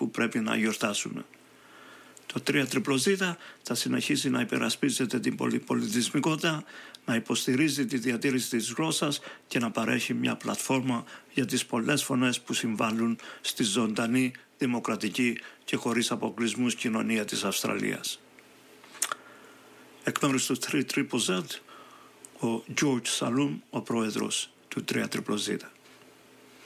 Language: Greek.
που πρέπει να γιορτάσουμε. Το 3ZZZ θα συνεχίσει να υπερασπίζεται την πολυπολιτισμικότητα, να υποστηρίζει τη διατήρηση της γλώσσας και να παρέχει μια πλατφόρμα για τις πολλές φωνές που συμβάλλουν στη ζωντανή, δημοκρατική και χωρίς αποκλεισμούς κοινωνία της Αυστραλίας. Εκ μέρους του 3ZZZ, ο George Saloom, ο πρόεδρος του 3ZZZ.